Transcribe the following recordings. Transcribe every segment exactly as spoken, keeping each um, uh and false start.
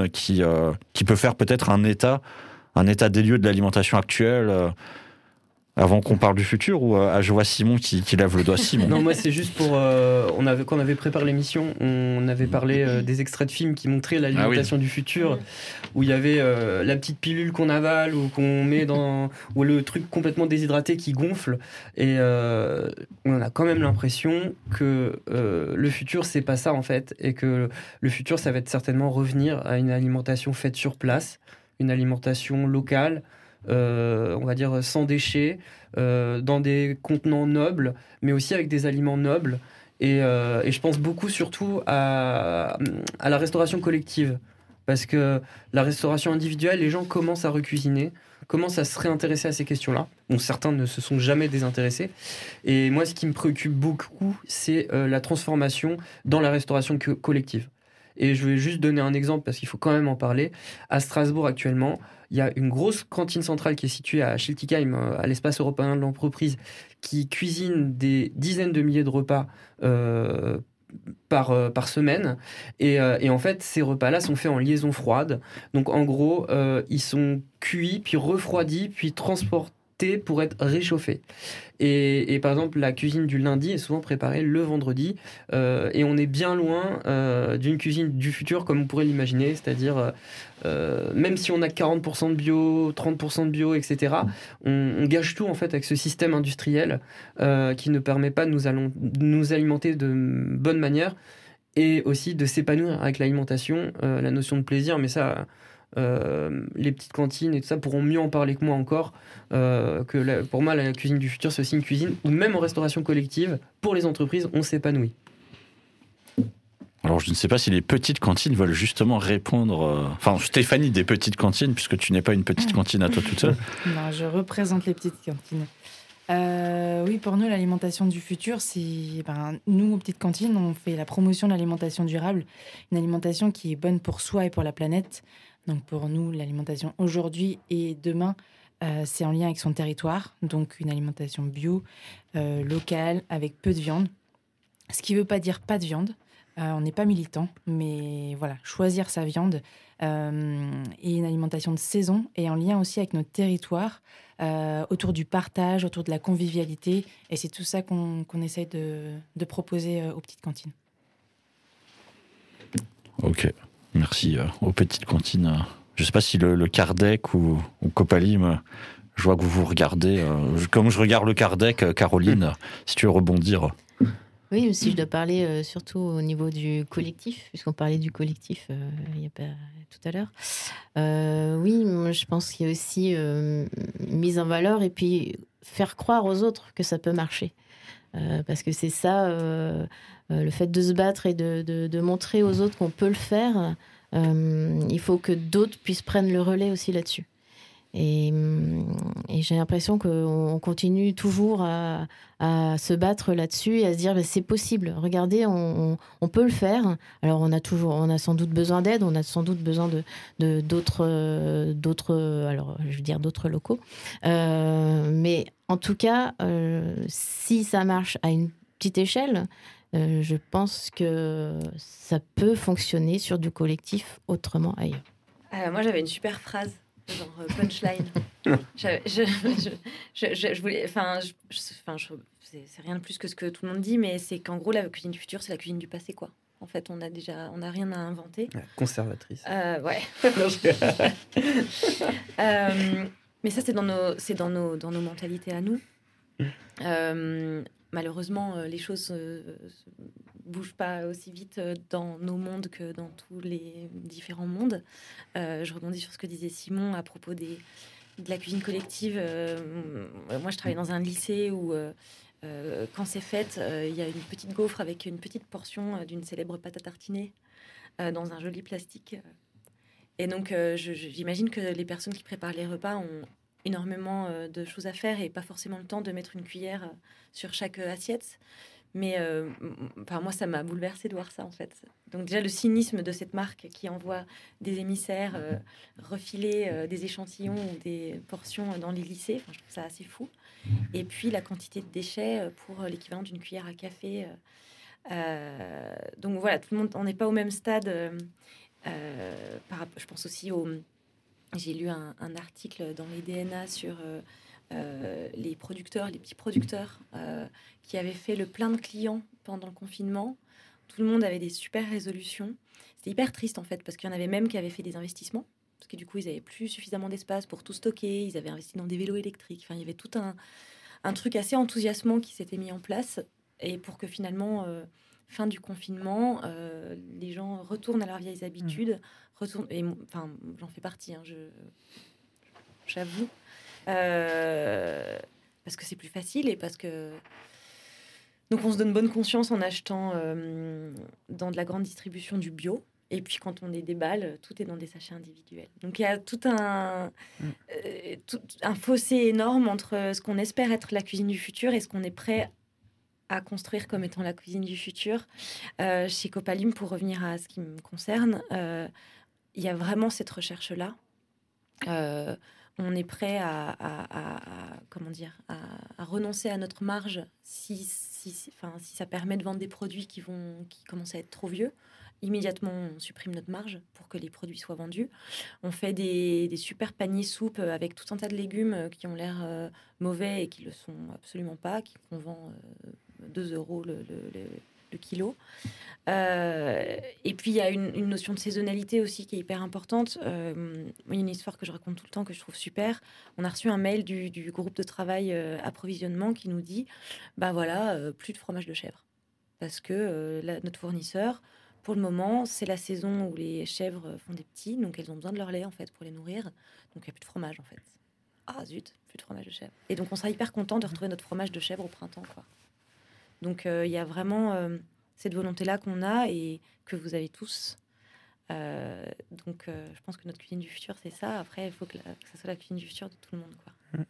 Simone qui, euh, qui peut faire peut-être un état, un état des lieux de l'alimentation actuelle euh, avant qu'on parle du futur, ou euh, je vois Simon qui, qui lève le doigt. Simon. Non, moi c'est juste pour... Euh, on avait, quand on avait préparé l'émission, on avait parlé euh, des extraits de films qui montraient l'alimentation ah oui. du futur, où il y avait euh, la petite pilule qu'on avale ou qu'on met dans... ou le truc complètement déshydraté qui gonfle. Et euh, on a quand même l'impression que euh, le futur, c'est pas ça en fait. Et que le futur, ça va être certainement revenir à une alimentation faite sur place, une alimentation locale, Euh, on va dire sans déchets, euh, dans des contenants nobles, mais aussi avec des aliments nobles. Et, euh, et je pense beaucoup surtout à, à la restauration collective. Parce que la restauration individuelle, les gens commencent à recuisiner, commencent à se réintéresser à ces questions-là. Bon, certains ne se sont jamais désintéressés. Et moi, ce qui me préoccupe beaucoup, c'est euh, la transformation dans la restauration co- collective. Et je vais juste donner un exemple parce qu'il faut quand même en parler. À Strasbourg, actuellement, il y a une grosse cantine centrale qui est située à Schiltigheim, à l'espace européen de l'entreprise, qui cuisine des dizaines de milliers de repas euh, par, euh, par semaine. Et, euh, et en fait, ces repas-là sont faits en liaison froide. Donc, en gros, euh, ils sont cuits, puis refroidis, puis transportés pour être réchauffés. Et, et par exemple, la cuisine du lundi est souvent préparée le vendredi. Euh, et on est bien loin euh, d'une cuisine du futur comme on pourrait l'imaginer. C'est-à-dire, euh, même si on a quarante pour cent de bio, trente pour cent de bio, et cetera, on, on gâche tout en fait avec ce système industriel euh, qui ne permet pas de nous, allons, de nous alimenter de bonne manière et aussi de s'épanouir avec l'alimentation, euh, la notion de plaisir. Mais ça... Euh, les petites cantines et tout ça pourront mieux en parler que moi encore. Euh, que la, pour moi, la cuisine du futur, c'est aussi une cuisine où même en restauration collective, pour les entreprises, on s'épanouit. Alors, je ne sais pas si les petites cantines veulent justement répondre... Euh... Enfin, Stéphanie, des petites cantines, puisque tu n'es pas une petite cantine à toi toute seule. Non, je représente les petites cantines. Euh, oui, pour nous, l'alimentation du futur, c'est... Ben, nous, aux petites cantines, on fait la promotion de l'alimentation durable, une alimentation qui est bonne pour soi et pour la planète. Donc pour nous, l'alimentation aujourd'hui et demain, euh, c'est en lien avec son territoire. Donc une alimentation bio, euh, locale, avec peu de viande. Ce qui ne veut pas dire pas de viande. Euh, on n'est pas militant, mais voilà, choisir sa viande euh, et une alimentation de saison et en lien aussi avec notre territoire, euh, autour du partage, autour de la convivialité. Et c'est tout ça qu'on, qu'on essaye de, de proposer euh, aux petites cantines. Ok. Merci euh, aux petites cantines. Euh, je ne sais pas si le, le Kardec ou, ou Copalim, euh, je vois que vous vous regardez. Euh, je, comme je regarde le Kardec, euh, Caroline, euh, si tu veux rebondir. Oui, mais si je dois parler euh, surtout au niveau du collectif, puisqu'on parlait du collectif euh, il y a pas tout à l'heure. Euh, oui, moi, je pense qu'il y a aussi euh, mise en valeur et puis faire croire aux autres que ça peut marcher. Euh, parce que c'est ça, euh, euh, le fait de se battre et de, de, de montrer aux autres qu'on peut le faire, euh, il faut que d'autres puissent prendre le relais aussi là-dessus. Et, et j'ai l'impression qu'on continue toujours à, à se battre là-dessus et à se dire bah, c'est possible, regardez, on, on, on peut le faire. Alors on a, toujours, on a sans doute besoin d'aide, on a sans doute besoin de, de, d'autres, d'autres, alors, je veux dire d'autres locaux. Euh, mais en tout cas, euh, si ça marche à une petite échelle, euh, je pense que ça peut fonctionner sur du collectif autrement ailleurs. Euh, moi, j'avais une super phrase, genre punchline. je, je, je, je, je, je voulais, enfin, je, je, enfin, je, c'est, c'est rien de plus que ce que tout le monde dit, mais c'est qu'en gros, la cuisine du futur, c'est la cuisine du passé, quoi. En fait, on a déjà, on n'a rien à inventer. Ouais, conservatrice. Euh, ouais. euh, mais ça, c'est dans nos, c'est dans nos, dans nos mentalités à nous. Euh, malheureusement, les choses ne bougent pas aussi vite dans nos mondes que dans tous les différents mondes. Euh, je rebondis sur ce que disait Simon à propos des, de la cuisine collective. Euh, moi, je travaille dans un lycée où, euh, euh, quand c'est fête, euh, il y a une petite gaufre avec une petite portion euh, d'une célèbre pâte à tartiner euh, dans un joli plastique. Et donc, euh, je, j'imagine que les personnes qui préparent les repas ont énormément euh, de choses à faire et pas forcément le temps de mettre une cuillère euh, sur chaque euh, assiette. Mais euh, enfin, moi, ça m'a bouleversée de voir ça, en fait. Donc déjà, le cynisme de cette marque qui envoie des émissaires euh, refiler euh, des échantillons ou des portions dans les lycées, enfin, je trouve ça assez fou. Et puis, la quantité de déchets pour l'équivalent d'une cuillère à café. Euh, donc voilà, tout le monde, on n'est pas au même stade. Euh, Euh, par, je pense aussi au... J'ai lu un, un article dans les D N A sur euh, euh, les producteurs, les petits producteurs euh, qui avaient fait le plein de clients pendant le confinement. Tout le monde avait des super résolutions. C'était hyper triste en fait, parce qu'il y en avait même qui avaient fait des investissements, parce que du coup, ils n'avaient plus suffisamment d'espace pour tout stocker. Ils avaient investi dans des vélos électriques. Enfin, il y avait tout un, un truc assez enthousiasmant qui s'était mis en place. Et pour que finalement, euh, fin du confinement, euh, les gens retournent à leurs vieilles habitudes. Retournent, et, enfin, j'en fais partie, hein, je, j'avoue. Euh, parce que c'est plus facile et parce que... Donc, on se donne bonne conscience en achetant euh, dans de la grande distribution du bio. Et puis, quand on les déballe, tout est dans des sachets individuels. Donc, il y a tout un, mm. euh, tout, un fossé énorme entre ce qu'on espère être la cuisine du futur et ce qu'on est prêt à construire comme étant la cuisine du futur. Euh, chez Copalim, pour revenir à ce qui me concerne, euh, il y a vraiment cette recherche-là. Euh, on est prêt à, à, à, à comment dire, à, à renoncer à notre marge si, si, enfin, si ça permet de vendre des produits qui, vont, qui commencent à être trop vieux. Immédiatement, on supprime notre marge pour que les produits soient vendus. On fait des, des super paniers soupes avec tout un tas de légumes qui ont l'air euh, mauvais et qui ne le sont absolument pas, qui, qu'on vend euh, deux euros le, le, le, le kilo. Euh, et puis, il y a une, une notion de saisonnalité aussi qui est hyper importante. Euh, il y a une histoire que je raconte tout le temps que je trouve super. On a reçu un mail du, du groupe de travail euh, approvisionnement qui nous dit bah voilà, euh, plus de fromage de chèvre. Parce que euh, la, notre fournisseur... Pour le moment, c'est la saison où les chèvres font des petits, donc elles ont besoin de leur lait en fait pour les nourrir. Donc il n'y a plus de fromage en fait. Ah zut, plus de fromage de chèvre. Et donc on sera hyper content de retrouver notre fromage de chèvre au printemps, quoi. Donc il euh, y a vraiment euh, cette volonté-là qu'on a et que vous avez tous. Euh, donc euh, je pense que notre cuisine du futur, c'est ça. Après, il faut que, la, que ça soit la cuisine du futur de tout le monde, quoi.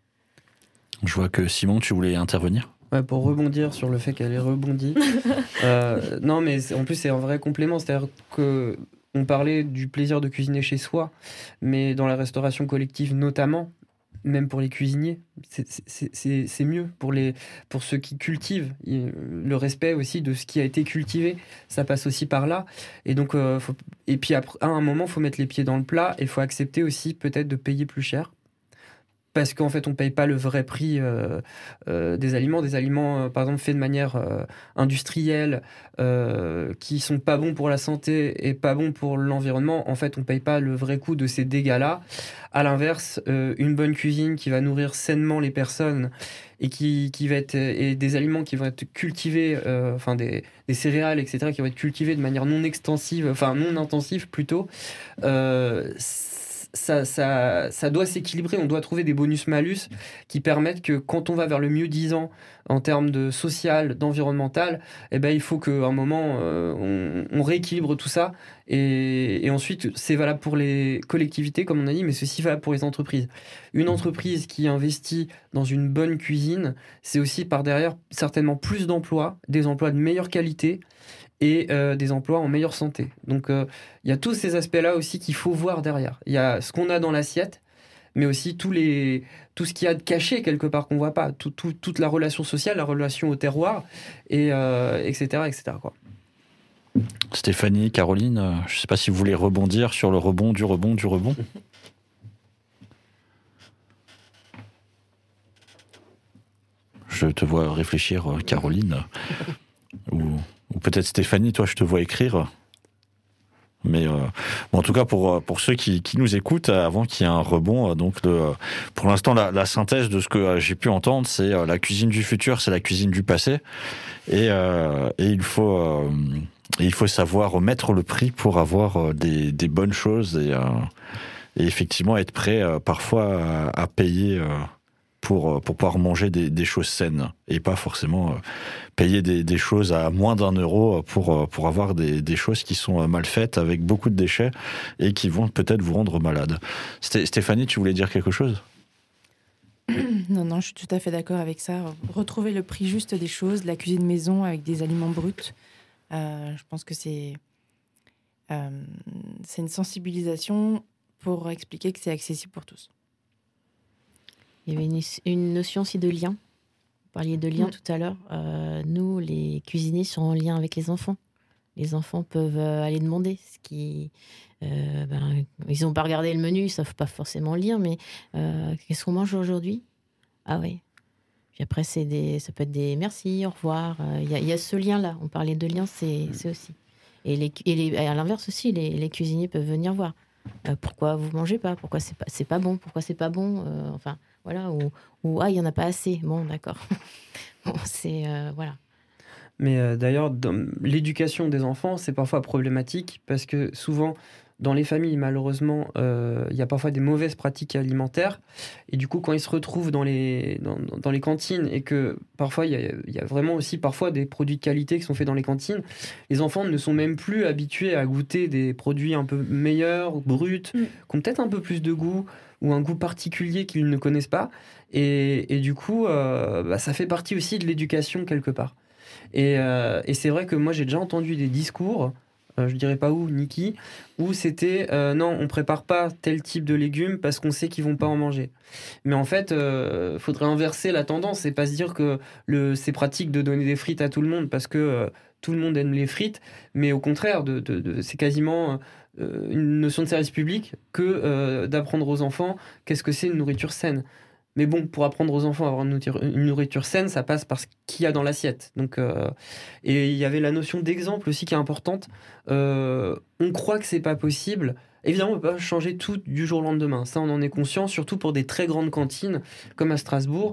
Je vois que Simon, tu voulais intervenir. Ouais, pour rebondir sur le fait qu'elle ait rebondi. euh, non, mais en plus, c'est un vrai complément. C'est-à-dire qu'on parlait du plaisir de cuisiner chez soi, mais dans la restauration collective notamment, même pour les cuisiniers, c'est, c'est, c'est, c'est mieux pour, les, pour ceux qui cultivent. Le respect aussi de ce qui a été cultivé, ça passe aussi par là. Et, donc, euh, faut, et puis après, à un moment, il faut mettre les pieds dans le plat et il faut accepter aussi peut-être de payer plus cher. Parce qu'en fait, on ne paye pas le vrai prix euh, euh, des aliments. Des aliments, euh, par exemple, faits de manière euh, industrielle, euh, qui ne sont pas bons pour la santé et pas bons pour l'environnement. En fait, on ne paye pas le vrai coût de ces dégâts-là. À l'inverse, euh, une bonne cuisine qui va nourrir sainement les personnes et, qui, qui va être, et des aliments qui vont être cultivés, euh, enfin des, des céréales, et cetera, qui vont être cultivés de manière non extensive, enfin non intensive plutôt, euh, Ça, ça, ça doit s'équilibrer, on doit trouver des bonus-malus qui permettent que quand on va vers le mieux-disant en termes de social, d'environnemental, eh ben, il faut qu'à un moment, euh, on, on rééquilibre tout ça. Et, et ensuite, c'est valable pour les collectivités, comme on a dit, mais c'est aussi valable pour les entreprises. Une entreprise qui investit dans une bonne cuisine, c'est aussi par derrière certainement plus d'emplois, des emplois de meilleure qualité, et euh, des emplois en meilleure santé. Donc, il euh, y a tous ces aspects-là aussi qu'il faut voir derrière. Il y a ce qu'on a dans l'assiette, mais aussi tous les, tout ce qu'il y a de caché quelque part qu'on ne voit pas. Tout, tout, toute la relation sociale, la relation au terroir, et, euh, et cetera, et cetera, quoi. Stéphanie, Caroline, je ne sais pas si vous voulez rebondir sur le rebond, du rebond, du rebond. Je te vois réfléchir, Caroline. Ou... Ou peut-être Stéphanie, toi, je te vois écrire. Mais euh, bon, en tout cas, pour, pour ceux qui, qui nous écoutent, avant qu'il y ait un rebond, donc le, pour l'instant, la, la synthèse de ce que j'ai pu entendre, c'est euh, la cuisine du futur, c'est la cuisine du passé. Et, euh, et il faut, euh, et il faut savoir mettre le prix pour avoir des, des bonnes choses et, euh, et effectivement être prêt euh, parfois à, à payer... Euh, Pour, pour pouvoir manger des, des choses saines et pas forcément euh, payer des, des choses à moins d'un euro pour, pour avoir des, des choses qui sont mal faites avec beaucoup de déchets et qui vont peut-être vous rendre malade. Stéphanie, tu voulais dire quelque chose ? Non, non, je suis tout à fait d'accord avec ça. Retrouver le prix juste des choses, de la cuisine maison avec des aliments bruts, euh, je pense que c'est, euh, c'est une sensibilisation pour expliquer que c'est accessible pour tous. Il y avait une, une notion aussi de lien. Vous parliez de lien mmh. tout à l'heure. Euh, nous, les cuisiniers, sont en lien avec les enfants. Les enfants peuvent aller demander ce qui... Euh, ben, ils n'ont pas regardé le menu, ils ne savent pas forcément lire, mais euh, qu'est-ce qu'on mange aujourd'hui ? Ah oui. Puis après, c'est des, ça peut être des merci, au revoir. Il euh, y, y a ce lien-là. On parlait de lien, c'est, c'est aussi. Et, les, et, les, et à l'inverse aussi, les, les cuisiniers peuvent venir voir. Euh, pourquoi vous ne mangez pas ? Pourquoi c'est pas, c'est pas bon ? Pourquoi c'est pas bon ? euh, Enfin, voilà. Ou, ou ah, il n'y en a pas assez. Bon, d'accord. Bon, c'est... Euh, voilà. Mais euh, d'ailleurs, dans l'éducation des enfants, c'est parfois problématique parce que souvent, dans les familles, malheureusement, il euh, y a parfois des mauvaises pratiques alimentaires. Et du coup, quand ils se retrouvent dans les, dans, dans les cantines et que parfois, il y, y a vraiment aussi parfois des produits de qualité qui sont faits dans les cantines, les enfants ne sont même plus habitués à goûter des produits un peu meilleurs, bruts, mmh. qui ont peut-être un peu plus de goût ou un goût particulier qu'ils ne connaissent pas. Et, et du coup, euh, bah, ça fait partie aussi de l'éducation quelque part. Et, euh, et c'est vrai que moi, j'ai déjà entendu des discours, euh, je dirais pas où, ni qui, où c'était euh, non, on prépare pas tel type de légumes parce qu'on sait qu'ils vont pas en manger. Mais en fait, il euh, faudrait inverser la tendance et pas se dire que le, c'est pratique de donner des frites à tout le monde parce que euh, tout le monde aime les frites, mais au contraire, de, de, de, c'est quasiment euh, une notion de service public que euh, d'apprendre aux enfants qu'est-ce que c'est une nourriture saine. Mais bon, pour apprendre aux enfants à avoir une nourriture, une nourriture saine, ça passe par ce qu'il y a dans l'assiette. Donc, euh, et il y avait la notion d'exemple aussi qui est importante. Euh, on croit que c'est pas possible. Évidemment, on ne peut pas changer tout du jour au lendemain. Ça, on en est conscient, surtout pour des très grandes cantines, comme à Strasbourg.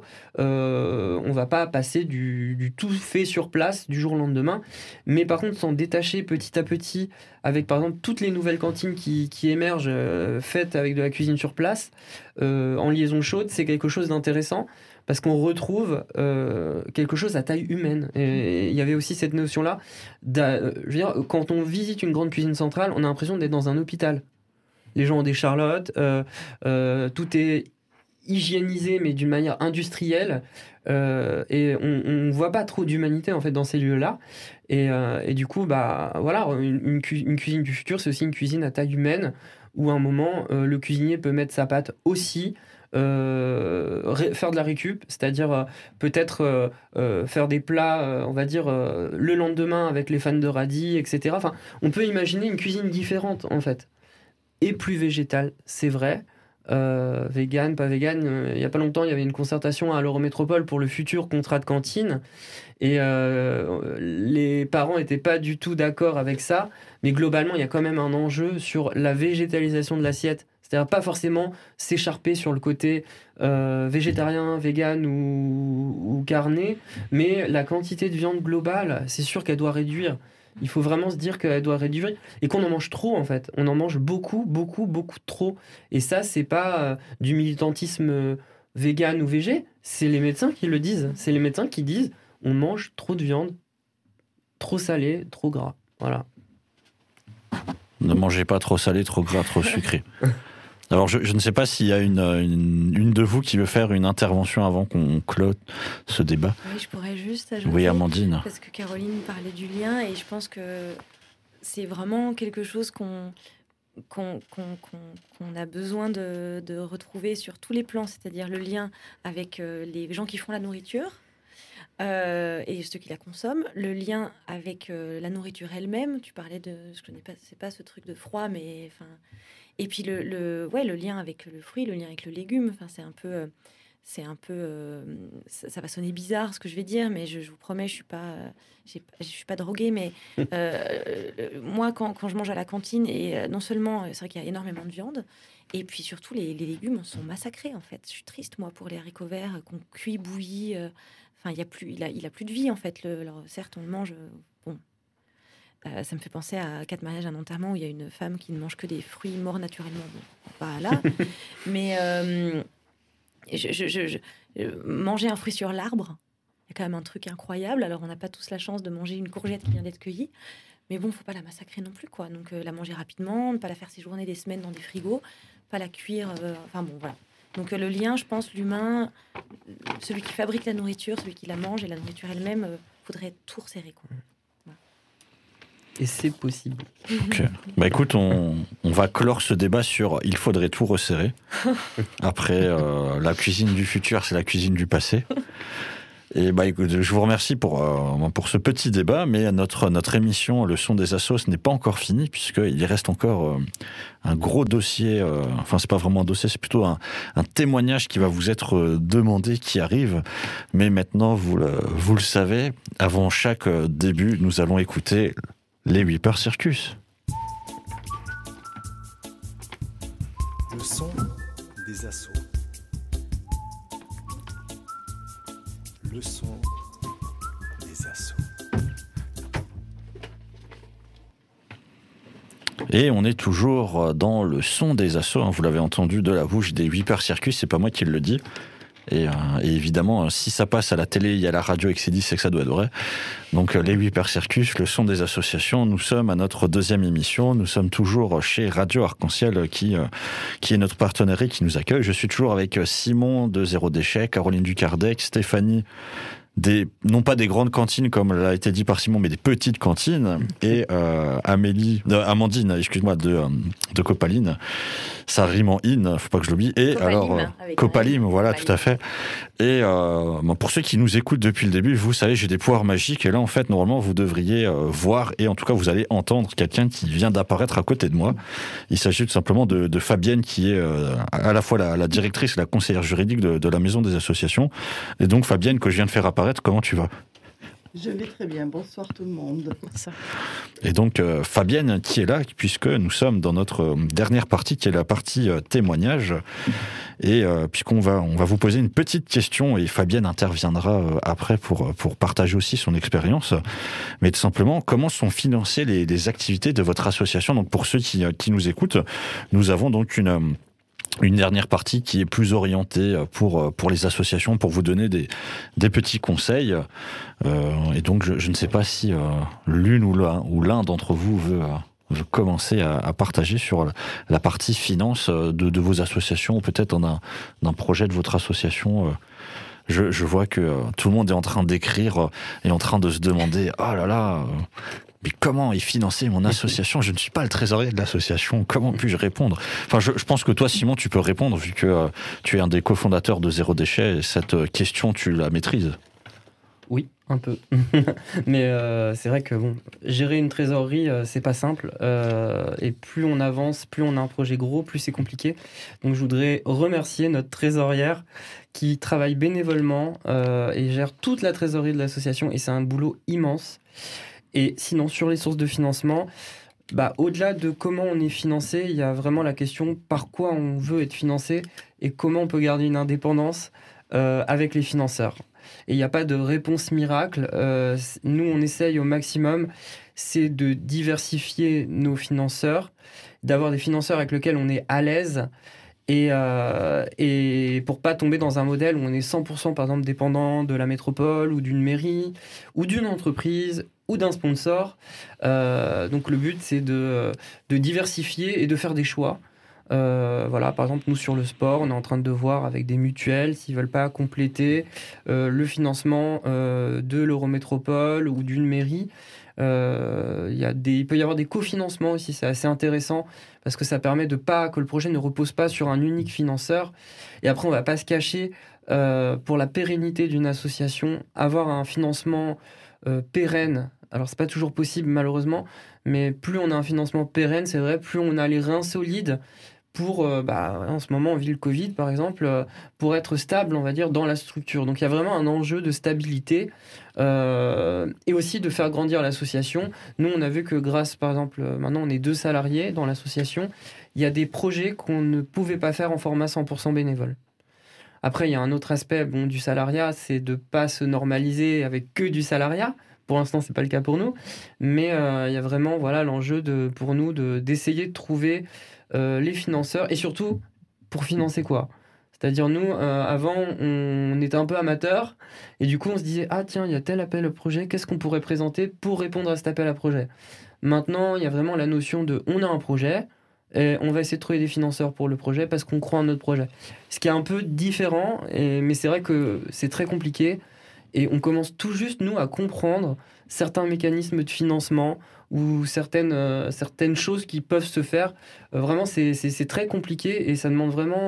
Euh, on ne va pas passer du, du tout fait sur place du jour au lendemain. Mais par contre, s'en détacher petit à petit, avec par exemple toutes les nouvelles cantines qui, qui émergent, euh, faites avec de la cuisine sur place, euh, en liaison chaude, c'est quelque chose d'intéressant. Parce qu'on retrouve euh, quelque chose à taille humaine. Et il y avait aussi cette notion-là. Je veux dire, quand on visite une grande cuisine centrale, on a l'impression d'être dans un hôpital. Les gens ont des charlottes, euh, euh, tout est hygiénisé, mais d'une manière industrielle. Euh, et on ne voit pas trop d'humanité, en fait, dans ces lieux-là. Et, euh, et du coup, bah, voilà, une, une, cu- une cuisine du futur, c'est aussi une cuisine à taille humaine, où à un moment, euh, le cuisinier peut mettre sa pâte aussi, Euh, ré- faire de la récup, c'est-à-dire euh, peut-être euh, euh, faire des plats, euh, on va dire, euh, le lendemain avec les fans de radis, et cetera. Enfin, on peut imaginer une cuisine différente, en fait. Et plus végétale, c'est vrai. Euh, vegan, pas vegan. Euh, il n'y a pas longtemps, il y avait une concertation à l'Eurométropole pour le futur contrat de cantine. Et euh, les parents n'étaient pas du tout d'accord avec ça. Mais globalement, il y a quand même un enjeu sur la végétalisation de l'assiette. C'est-à-dire pas forcément s'écharper sur le côté euh, végétarien, vegan ou, ou carné, mais la quantité de viande globale, c'est sûr qu'elle doit réduire. Il faut vraiment se dire qu'elle doit réduire et qu'on en mange trop en fait. On en mange beaucoup, beaucoup, beaucoup trop. Et ça, c'est pas euh, du militantisme euh, vegan ou végé, c'est les médecins qui le disent. C'est les médecins qui disent on mange trop de viande, trop salé, trop gras. Voilà. Ne mangez pas trop salé, trop gras, trop sucré. Alors, je, je ne sais pas s'il y a une, une, une de vous qui veut faire une intervention avant qu'on clôt ce débat. Oui, je pourrais juste ajouter. Oui, Amandine. Parce que Caroline parlait du lien et je pense que c'est vraiment quelque chose qu'on, qu'on, qu'on, qu'on, qu'on a besoin de, de retrouver sur tous les plans, c'est-à-dire le lien avec les gens qui font la nourriture euh, et ceux qui la consomment, le lien avec euh, la nourriture elle-même. Tu parlais de, je connais pas, c'est pas ce truc de froid, mais enfin. Et puis le, le, ouais, le lien avec le fruit, le lien avec le légume, enfin, c'est un peu, c'est un peu, euh, ça, ça va sonner bizarre ce que je vais dire, mais je, je vous promets, je suis pas, j'ai, je suis pas droguée, mais euh, moi, quand, quand je mange à la cantine, et non seulement, c'est vrai qu'il y a énormément de viande, et puis surtout les, les légumes sont massacrés en fait. Je suis triste moi pour les haricots verts qu'on cuit, bouillit. Euh, enfin, il y a plus, il a, il a plus de vie en fait. Le, alors, certes, on le mange, bon. Euh, ça me fait penser à quatre mariages, un enterrement où il y a une femme qui ne mange que des fruits morts naturellement. Bon, pas là. Mais euh, je, je, je, je, manger un fruit sur l'arbre, il y a quand même un truc incroyable. Alors, on n'a pas tous la chance de manger une courgette qui vient d'être cueillie. Mais bon, il ne faut pas la massacrer non plus, quoi. Donc, euh, la manger rapidement, ne pas la faire séjourner des semaines dans des frigos, pas la cuire. Euh, enfin, bon, voilà. Donc, euh, le lien, je pense, l'humain, celui qui fabrique la nourriture, celui qui la mange et la nourriture elle-même, il euh, faudrait tout resserrer, quoi. Et c'est possible. Ok. Bah écoute, on, on va clore ce débat sur il faudrait tout resserrer. Après, euh, la cuisine du futur, c'est la cuisine du passé. Et bah, écoute, je vous remercie pour, euh, pour ce petit débat, mais notre, notre émission Le Son des Assos n'est pas encore finie, puisqu'il reste encore euh, un gros dossier, euh, enfin c'est pas vraiment un dossier, c'est plutôt un, un témoignage qui va vous être demandé, qui arrive. Mais maintenant, vous le, vous le savez, avant chaque début, nous allons écouter les Weeper Circus. Le son des assos. Le son des assos. Et on est toujours dans le son des assos, hein, vous l'avez entendu de la bouche des Weeper Circus, c'est pas moi qui le dis. Et, euh, et évidemment, si ça passe à la télé, il y a la radio et que c'est dit, c'est que ça doit être vrai. Donc les Weeper Circus, le son des associations, nous sommes à notre deuxième émission, nous sommes toujours chez Radio Arc-en-Ciel qui, euh, qui est notre partenaire et qui nous accueille. Je suis toujours avec Simon de Zéro Déchet, Caroline Ducardec, Stéphanie des, non pas des grandes cantines comme l'a été dit par Simon, mais des petites cantines, et euh, Amélie, euh, Amandine, excuse-moi, de, euh, de Copaline. Ça rime en in, faut pas que je l'oublie. Et Copalim, alors, euh, Copalim, voilà, Copalim. Tout à fait. Et euh, pour ceux qui nous écoutent depuis le début, vous savez, j'ai des pouvoirs magiques, et là, en fait, normalement, vous devriez euh, voir, et en tout cas, vous allez entendre quelqu'un qui vient d'apparaître à côté de moi. Il s'agit tout simplement de, de Fabienne, qui est euh, à la fois la, la directrice et la conseillère juridique de, de la Maison des Associations. Et donc, Fabienne, que je viens de faire apparaître, comment tu vas ? Je vais très bien, bonsoir tout le monde. Et donc euh, Fabienne qui est là, puisque nous sommes dans notre euh, dernière partie, qui est la partie euh, témoignage, et euh, puisqu'on va, on va vous poser une petite question, et Fabienne interviendra euh, après pour, pour partager aussi son expérience, mais tout simplement, comment sont financées les, les activités de votre association ? Donc pour ceux qui, qui nous écoutent, nous avons donc une... Une dernière partie qui est plus orientée pour, pour les associations, pour vous donner des, des petits conseils. Euh, et donc, je, je ne sais pas si euh, l'une ou l'un, ou l'un d'entre vous veut, euh, veut commencer à, à partager sur la partie finance de, de vos associations, ou peut-être d'un, d'un projet de votre association. Je, je vois que euh, tout le monde est en train d'écrire et en train de se demander « Oh là là !» Mais comment est financée mon association ? Je ne suis pas le trésorier de l'association. Comment puis-je répondre ? Enfin, je, je pense que toi, Simon, tu peux répondre, vu que euh, tu es un des cofondateurs de Zéro Déchet. Et cette euh, question, tu la maîtrises. Oui, un peu. Mais euh, c'est vrai que bon, gérer une trésorerie, euh, c'est pas simple. Euh, et plus on avance, plus on a un projet gros, plus c'est compliqué. Donc je voudrais remercier notre trésorière qui travaille bénévolement euh, et gère toute la trésorerie de l'association. Et c'est un boulot immense. Et sinon, sur les sources de financement, bah, au-delà de comment on est financé, il y a vraiment la question par quoi on veut être financé et comment on peut garder une indépendance euh, avec les financeurs. Et il n'y a pas de réponse miracle. Euh, nous, on essaye au maximum, c'est de diversifier nos financeurs, d'avoir des financeurs avec lesquels on est à l'aise, et, euh, et pour pas tomber dans un modèle où on est cent pour cent, par exemple, dépendant de la métropole ou d'une mairie ou d'une entreprise ou d'un sponsor. Euh, donc le but, c'est de, de diversifier et de faire des choix. Euh, voilà, par exemple, nous sur le sport, on est en train de voir avec des mutuelles s'ils veulent pas compléter euh, le financement euh, de l'Eurométropole ou d'une mairie. Euh, y a des, il peut y avoir des cofinancements aussi, c'est assez intéressant parce que ça permet de pas que le projet ne repose pas sur un unique financeur. Et après, on va pas se cacher euh, pour la pérennité d'une association, avoir un financement euh, pérenne. Alors c'est pas toujours possible malheureusement, mais plus on a un financement pérenne, c'est vrai, plus on a les reins solides pour, euh, bah, en ce moment, on vit le Covid, par exemple, euh, pour être stable, on va dire, dans la structure. Donc, il y a vraiment un enjeu de stabilité euh, et aussi de faire grandir l'association. Nous, on a vu que grâce, par exemple, maintenant, on est deux salariés dans l'association. Il y a des projets qu'on ne pouvait pas faire en format cent pour cent bénévole. Après, il y a un autre aspect bon, du salariat, c'est de ne pas se normaliser avec que du salariat. Pour l'instant, ce n'est pas le cas pour nous. Mais euh, il y a vraiment voilà, l'enjeu de, pour nous de, d'essayer de trouver euh, les financeurs. Et surtout, pour financer quoi ? C'est-à-dire, nous, euh, avant, on était un peu amateurs. Et du coup, on se disait, ah tiens, il y a tel appel à projet. Qu'est-ce qu'on pourrait présenter pour répondre à cet appel à projet ? Maintenant, il y a vraiment la notion de, on a un projet. Et on va essayer de trouver des financeurs pour le projet parce qu'on croit en notre projet. Ce qui est un peu différent, et, mais c'est vrai que c'est très compliqué. Et on commence tout juste, nous, à comprendre certains mécanismes de financement ou certaines, euh, certaines choses qui peuvent se faire. Euh, vraiment, c'est, c'est, c'est très compliqué et ça demande vraiment euh,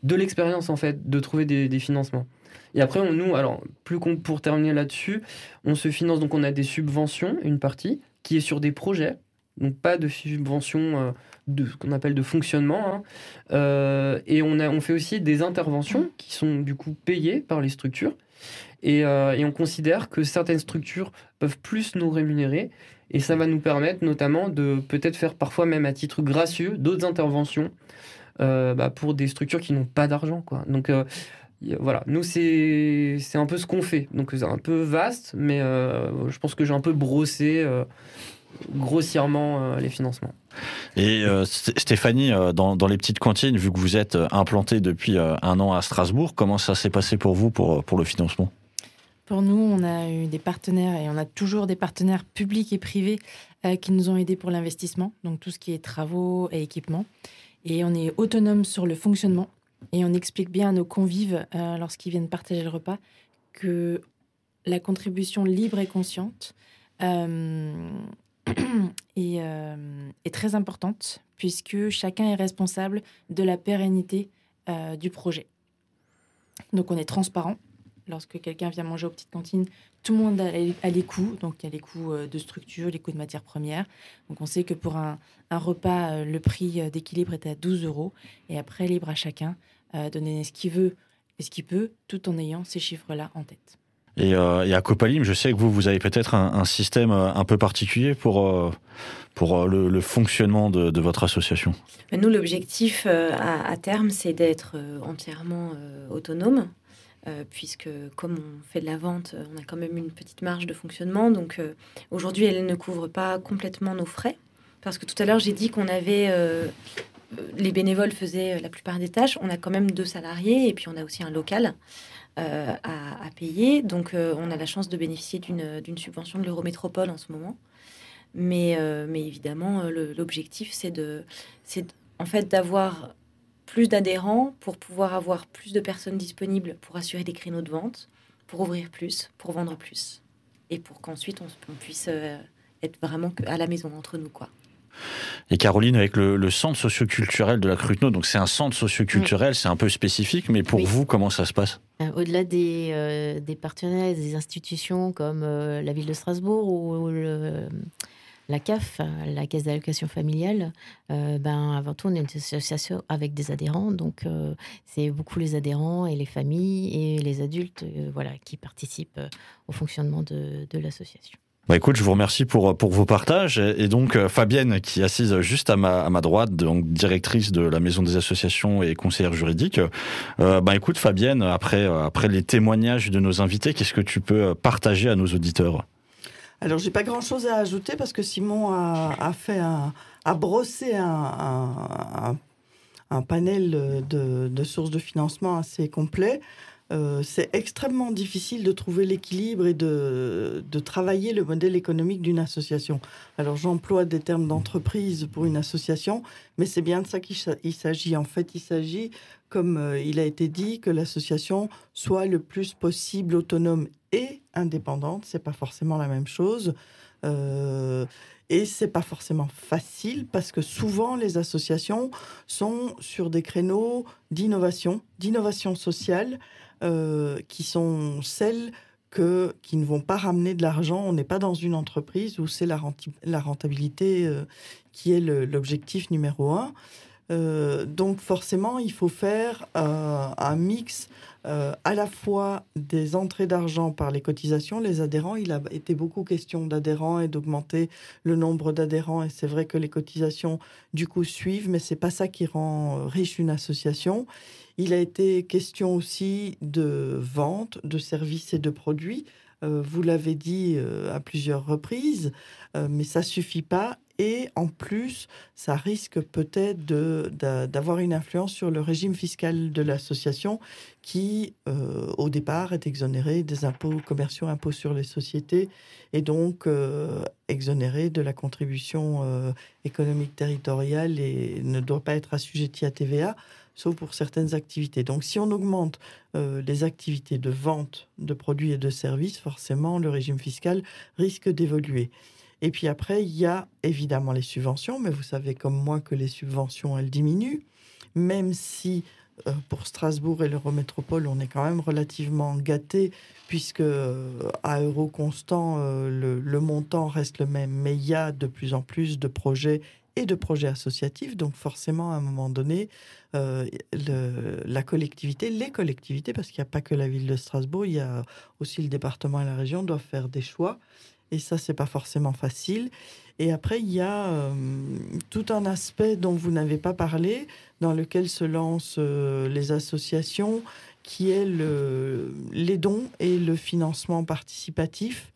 de l'expérience en fait, de trouver des, des financements. Et après, on, nous, alors, plus qu'on, pour terminer là-dessus, on se finance, donc on a des subventions, une partie, qui est sur des projets, donc pas de subventions euh, de ce qu'on appelle de fonctionnement, hein. Euh, et on, a, on fait aussi des interventions qui sont du coup payées par les structures, et, euh, et on considère que certaines structures peuvent plus nous rémunérer, et ça va nous permettre notamment de peut-être faire parfois même à titre gracieux d'autres interventions euh, bah, pour des structures qui n'ont pas d'argent, quoi. Donc euh, voilà, nous c'est, c'est un peu ce qu'on fait. Donc c'est un peu vaste, mais euh, je pense que j'ai un peu brossé euh, grossièrement euh, les financements. Et euh, Stéphanie, euh, dans, dans les petites cantines, vu que vous êtes implantée depuis euh, un an à Strasbourg, comment ça s'est passé pour vous pour, pour le financement ? Pour nous, on a eu des partenaires et on a toujours des partenaires publics et privés euh, qui nous ont aidés pour l'investissement, donc tout ce qui est travaux et équipements. Et on est autonome sur le fonctionnement et on explique bien à nos convives, euh, lorsqu'ils viennent partager le repas, que la contribution libre et consciente euh, est, euh, est très importante puisque chacun est responsable de la pérennité euh, du projet. Donc on est transparent. Lorsque quelqu'un vient manger aux petites cantines, tout le monde a, a les coûts. Donc, il y a les coûts de structure, les coûts de matières premières. Donc, on sait que pour un, un repas, le prix d'équilibre est à douze euros. Et après, libre à chacun euh, de donner ce qu'il veut et ce qu'il peut, tout en ayant ces chiffres-là en tête. Et, euh, et à Copalim, je sais que vous, vous avez peut-être un, un système un peu particulier pour, euh, pour le, le fonctionnement de, de votre association. Nous, l'objectif euh, à, à terme, c'est d'être euh, entièrement euh, autonome. Euh, puisque comme on fait de la vente, on a quand même une petite marge de fonctionnement. Donc euh, aujourd'hui, elle ne couvre pas complètement nos frais. Parce que tout à l'heure, j'ai dit qu'on avait... Euh, les bénévoles faisaient la plupart des tâches. On a quand même deux salariés et puis on a aussi un local euh, à, à payer. Donc euh, on a la chance de bénéficier d'une, d'une subvention de l'Eurométropole en ce moment. Mais, euh, mais évidemment, le, l'objectif, c'est, de, c'est de, en fait d'avoir... plus d'adhérents pour pouvoir avoir plus de personnes disponibles pour assurer des créneaux de vente, pour ouvrir plus, pour vendre plus. Et pour qu'ensuite, on, on puisse euh, être vraiment à la maison entre nous, quoi. Et Caroline, avec le, le centre socioculturel de la Cruteno, donc c'est un centre socioculturel, mmh. c'est un peu spécifique, mais pour oui. vous, comment ça se passe ? euh, Au-delà des, euh, des partenaires, des institutions comme euh, la ville de Strasbourg ou, ou le... la C A F, la Caisse d'allocation familiale, euh, ben, avant tout, on est une association avec des adhérents. Donc, euh, c'est beaucoup les adhérents et les familles et les adultes euh, voilà, qui participent euh, au fonctionnement de, de l'association. Bah écoute, je vous remercie pour, pour vos partages. Et donc, euh, Fabienne, qui est assise juste à ma, à ma droite, donc directrice de la Maison des associations et conseillère juridique. Euh, bah écoute, Fabienne, après, après les témoignages de nos invités, qu'est-ce que tu peux partager à nos auditeurs ? Alors, j'ai pas grand-chose à ajouter parce que Simon a, a fait un, a brossé un, un, un panel de, de sources de financement assez complet. Euh, c'est extrêmement difficile de trouver l'équilibre et de, de travailler le modèle économique d'une association. Alors, j'emploie des termes d'entreprise pour une association, mais c'est bien de ça qu'il il s'agit. En fait, il s'agit, comme euh, il a été dit, que l'association soit le plus possible autonome et indépendante. C'est pas forcément la même chose. Euh, et c'est pas forcément facile parce que souvent, les associations sont sur des créneaux d'innovation, d'innovation sociale, Euh, qui sont celles que, qui ne vont pas ramener de l'argent. On n'est pas dans une entreprise où c'est la, renti- la rentabilité euh, qui est le, l'objectif numéro un. Euh, donc forcément, il faut faire euh, un mix euh, à la fois des entrées d'argent par les cotisations. Les adhérents, il a été beaucoup question d'adhérents et d'augmenter le nombre d'adhérents. Et c'est vrai que les cotisations, du coup, suivent, mais c'est pas ça qui rend riche une association. Il a été question aussi de vente, de services et de produits. Euh, vous l'avez dit euh, à plusieurs reprises, euh, mais ça suffit pas. Et en plus, ça risque peut-être de, de, d'avoir une influence sur le régime fiscal de l'association qui, euh, au départ, est exonéré des impôts commerciaux, impôts sur les sociétés, et donc euh, exonéré de la contribution euh, économique territoriale et ne doit pas être assujetti à T V A, sauf pour certaines activités. Donc, si on augmente euh, les activités de vente de produits et de services, forcément, le régime fiscal risque d'évoluer. Et puis après, il y a évidemment les subventions, mais vous savez comme moi que les subventions, elles diminuent, même si pour Strasbourg et l'Eurométropole, on est quand même relativement gâtés, puisque à euro constant, le, le montant reste le même. Mais il y a de plus en plus de projets et de projets associatifs. Donc forcément, à un moment donné, euh, le, la collectivité, les collectivités, parce qu'il n'y a pas que la ville de Strasbourg, il y a aussi le département et la région, doivent faire des choix. Et ça, c'est pas forcément facile. Et après, il y a euh, tout un aspect dont vous n'avez pas parlé, dans lequel se lancent euh, les associations, qui est le, les dons et le financement participatif.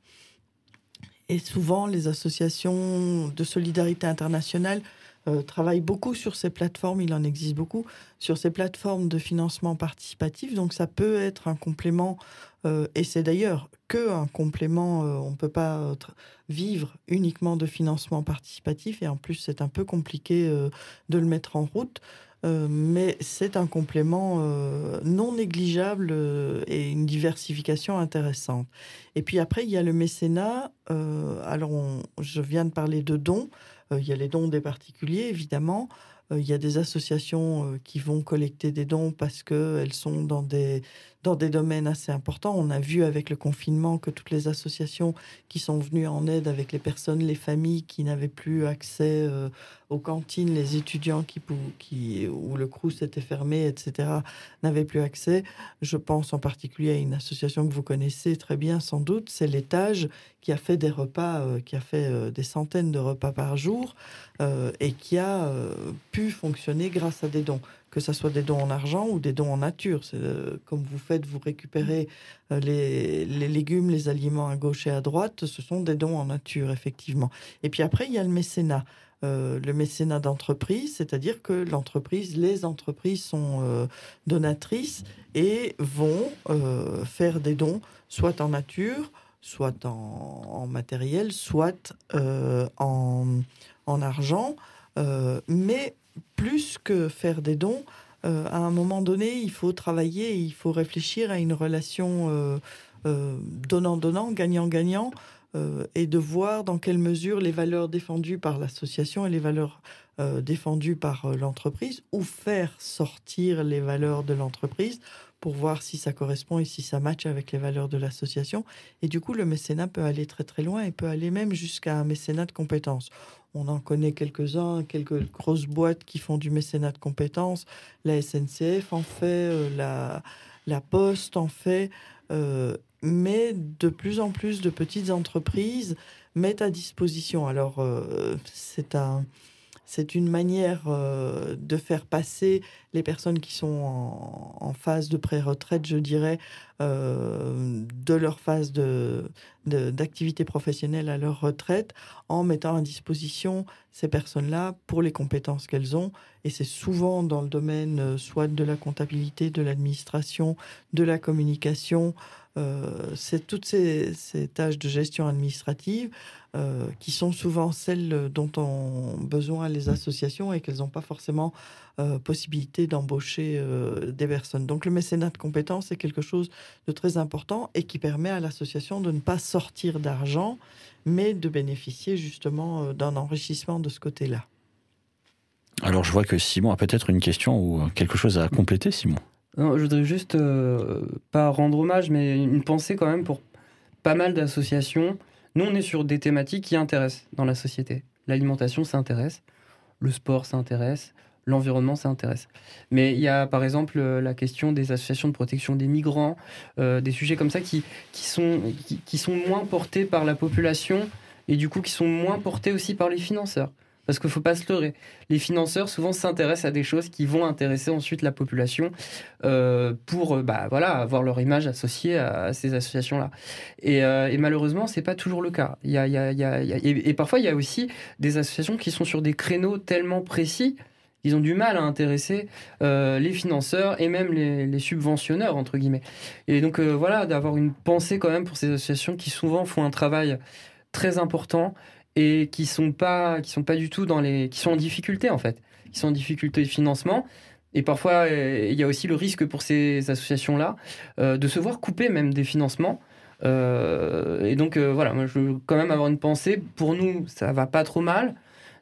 Et souvent, les associations de solidarité internationale euh, travaillent beaucoup sur ces plateformes, il en existe beaucoup, sur ces plateformes de financement participatif. Donc, ça peut être un complément, euh, et c'est d'ailleurs que un complément. Euh, on ne peut pas euh, vivre uniquement de financement participatif, et en plus, c'est un peu compliqué euh, de le mettre en route. Euh, mais c'est un complément euh, non négligeable euh, et une diversification intéressante. Et puis après, il y a le mécénat. Euh, alors, on, je viens de parler de dons. Euh, il y a les dons des particuliers, évidemment. Euh, il y a des associations euh, qui vont collecter des dons parce qu'elles sont dans des, dans des domaines assez importants. On a vu avec le confinement que toutes les associations qui sont venues en aide avec les personnes, les familles qui n'avaient plus accès euh, aux cantines, les étudiants qui, qui, où le Crous était fermé, et cetera, n'avaient plus accès. Je pense en particulier à une association que vous connaissez très bien sans doute, c'est l'Étage, qui a fait des repas, euh, qui a fait euh, des centaines de repas par jour euh, et qui a euh, pu fonctionner grâce à des dons, que ce soit des dons en argent ou des dons en nature. C'est, euh, comme vous faites, vous récupérez euh, les, les légumes, les aliments à gauche et à droite, ce sont des dons en nature, effectivement. Et puis après, il y a le mécénat. Euh, le mécénat d'entreprise, c'est-à-dire que l'entreprise, les entreprises sont euh, donatrices et vont euh, faire des dons, soit en nature, soit en, en matériel, soit euh, en, en argent. Euh, mais plus que faire des dons, euh, à un moment donné, il faut travailler, il faut réfléchir à une relation euh, euh, donnant-donnant, gagnant-gagnant, Euh, et de voir dans quelle mesure les valeurs défendues par l'association et les valeurs euh, défendues par euh, l'entreprise, ou faire sortir les valeurs de l'entreprise pour voir si ça correspond et si ça matche avec les valeurs de l'association. Et du coup, le mécénat peut aller très très loin et peut aller même jusqu'à un mécénat de compétences. On en connaît quelques-uns, quelques grosses boîtes qui font du mécénat de compétences. La S N C F en fait, euh, la, la Poste en fait... Euh, mais de plus en plus de petites entreprises mettent à disposition. Alors, euh, c'est, un, c'est une manière euh, de faire passer les personnes qui sont en, en phase de pré-retraite, je dirais, euh, de leur phase de, de, d'activité professionnelle à leur retraite, en mettant à disposition ces personnes-là pour les compétences qu'elles ont. Et c'est souvent dans le domaine euh, soit de la comptabilité, de l'administration, de la communication. Euh, c'est toutes ces, ces tâches de gestion administrative euh, qui sont souvent celles dont ont besoin les associations et qu'elles n'ont pas forcément euh, possibilité d'embaucher euh, des personnes. Donc le mécénat de compétences est quelque chose de très important et qui permet à l'association de ne pas sortir d'argent, mais de bénéficier justement d'un enrichissement de ce côté-là. Alors je vois que Simon a peut-être une question ou quelque chose à compléter, Simon. Non, je voudrais juste, euh, pas rendre hommage, mais une pensée quand même pour pas mal d'associations. Nous, on est sur des thématiques qui intéressent dans la société. L'alimentation, ça intéresse. Le sport, ça intéresse. L'environnement, ça intéresse. Mais il y a, par exemple, la question des associations de protection des migrants, euh, des sujets comme ça qui, qui, sont, qui, qui sont moins portés par la population et du coup qui sont moins portés aussi par les financeurs. Parce qu'il ne faut pas se leurrer. Les financeurs, souvent, s'intéressent à des choses qui vont intéresser ensuite la population euh, pour bah, voilà, avoir leur image associée à, à ces associations-là. Et, euh, et malheureusement, ce n'est pas toujours le cas. Il y a, il y a, il y a, il y a, et, et parfois, il y a aussi des associations qui sont sur des créneaux tellement précis qu'ils ont du mal à intéresser euh, les financeurs et même les, les subventionneurs, entre guillemets. Et donc, euh, voilà, d'avoir une pensée quand même pour ces associations qui souvent font un travail très important et qui sont pas qui sont pas du tout dans les qui sont en difficulté en fait, qui sont en difficulté de financement. Et parfois il y a aussi le risque pour ces associations là euh, de se voir couper même des financements. Euh, et donc euh, voilà, moi je veux quand même avoir une pensée. Pour nous, ça va pas trop mal,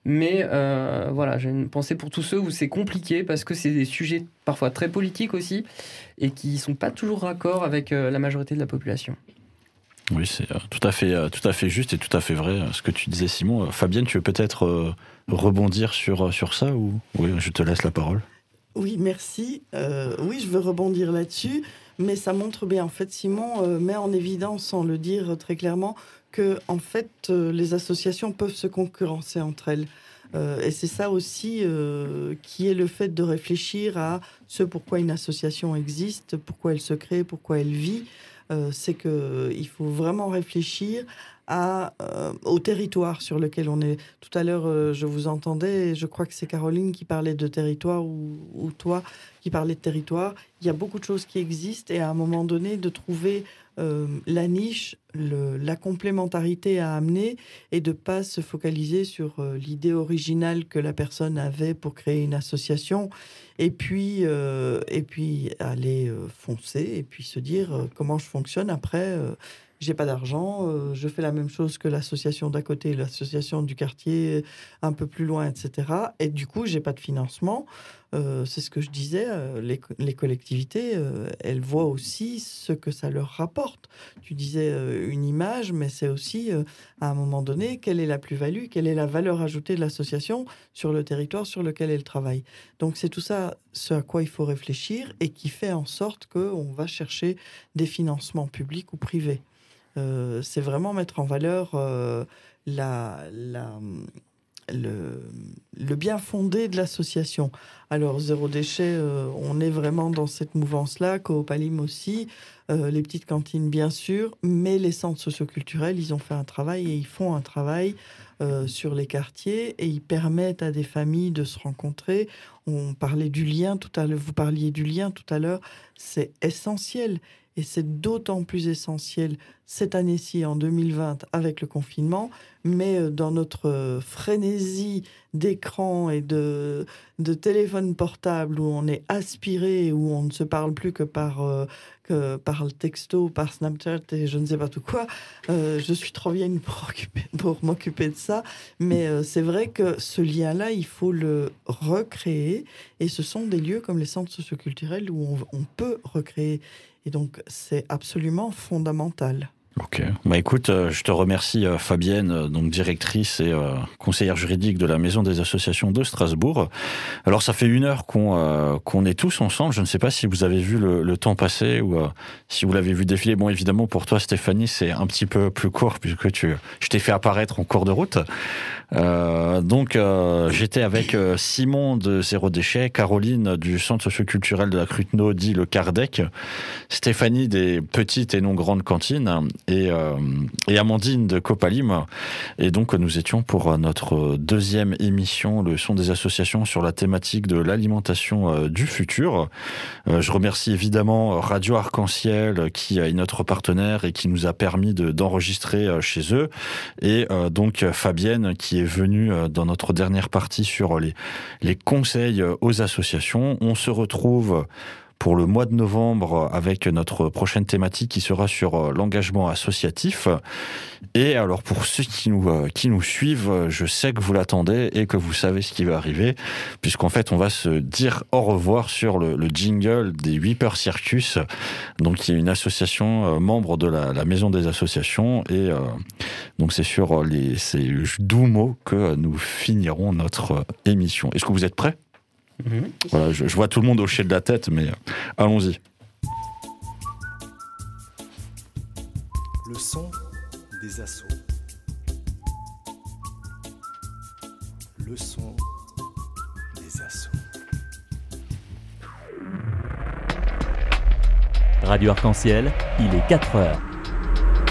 Mais euh, voilà, j'ai une pensée pour tous ceux où c'est compliqué parce que c'est des sujets parfois très politiques aussi et qui sont pas toujours raccord avec euh, la majorité de la population. Oui, c'est euh, tout à fait, euh, tout à fait juste et tout à fait vrai euh, ce que tu disais, Simon. Euh, Fabienne, tu veux peut-être euh, rebondir sur, euh, sur ça ou oui, je te laisse la parole. Oui, merci. Euh, oui, je veux rebondir là-dessus, mais ça montre bien. En fait, Simon euh, met en évidence, sans le dire très clairement, que en fait, euh, les associations peuvent se concurrencer entre elles. Euh, et c'est ça aussi euh, qui est le fait de réfléchir à ce pourquoi une association existe, pourquoi elle se crée, pourquoi elle vit. Euh, c'est qu'il faut vraiment réfléchir à, euh, au territoire sur lequel on est. Tout à l'heure, euh, je vous entendais, et je crois que c'est Caroline qui parlait de territoire ou, ou toi qui parlais de territoire. Il y a beaucoup de choses qui existent et à un moment donné, de trouver euh, la niche, le, la complémentarité à amener et de ne pas se focaliser sur euh, l'idée originale que la personne avait pour créer une association et puis, euh, et puis aller euh, foncer et puis se dire euh, comment je fonctionne après. Euh, J'ai pas d'argent, euh, je fais la même chose que l'association d'à côté, l'association du quartier un peu plus loin, et cetera. Et du coup, j'ai pas de financement. Euh, c'est ce que je disais, euh, les, les collectivités, euh, elles voient aussi ce que ça leur rapporte. Tu disais euh, une image, mais c'est aussi, euh, à un moment donné, quelle est la plus-value, quelle est la valeur ajoutée de l'association sur le territoire sur lequel elle travaille. Donc c'est tout ça, ce à quoi il faut réfléchir et qui fait en sorte qu'on va chercher des financements publics ou privés. Euh, c'est vraiment mettre en valeur euh, la, la, le, le bien fondé de l'association. Alors, Zéro Déchet, euh, on est vraiment dans cette mouvance-là, Coopalim aussi, euh, les petites cantines, bien sûr, mais les centres socioculturels, ils ont fait un travail et ils font un travail euh, sur les quartiers et ils permettent à des familles de se rencontrer. On parlait du lien tout à l'heure, vous parliez du lien tout à l'heure, c'est essentiel. Et c'est d'autant plus essentiel cette année-ci, en deux mille vingt, avec le confinement, mais dans notre frénésie d'écran et de, de téléphone portable où on est aspiré, où on ne se parle plus que par, euh, que par le texto, par Snapchat et je ne sais pas tout quoi. Euh, je suis trop vieille pour, occuper, pour m'occuper de ça, mais euh, c'est vrai que ce lien-là, il faut le recréer et ce sont des lieux comme les centres socioculturels où on, on peut recréer. Et donc, c'est absolument fondamental. Ok. Bah écoute, euh, je te remercie euh, Fabienne, euh, donc directrice et euh, conseillère juridique de la Maison des associations de Strasbourg. Alors ça fait une heure qu'on euh, qu'on est tous ensemble. Je ne sais pas si vous avez vu le, le temps passer ou euh, si vous l'avez vu défiler. Bon, évidemment pour toi Stéphanie, c'est un petit peu plus court puisque tu, je t'ai fait apparaître en cours de route. Euh, donc euh, j'étais avec euh, Simon de Zéro Déchet, Caroline du Centre socioculturel de la Cruteno, dit le Cardec, Stéphanie des petites et non grandes cantines. Et, euh, et Amandine de Coopalim. Et donc, nous étions pour notre deuxième émission, le son des associations sur la thématique de l'alimentation euh, du futur. Euh, je remercie évidemment Radio Arc-en-Ciel, qui est notre partenaire et qui nous a permis de, d'enregistrer euh, chez eux. Et euh, donc, Fabienne, qui est venue euh, dans notre dernière partie sur les, les conseils aux associations. On se retrouve pour le mois de novembre avec notre prochaine thématique qui sera sur l'engagement associatif. Et alors pour ceux qui nous, qui nous suivent, je sais que vous l'attendez et que vous savez ce qui va arriver, puisqu'en fait on va se dire au revoir sur le, le jingle des Whipper Circus, donc qui est une association euh, membre de la, la Maison des associations. Et euh, donc c'est sur les, ces doux mots que nous finirons notre émission. Est-ce que vous êtes prêts ? Mmh. Voilà, je, je vois tout le monde hocher de la tête, mais euh, allons-y. Le son des assauts. Le son des assauts. Radio Arc-en-Ciel, il est quatre heures.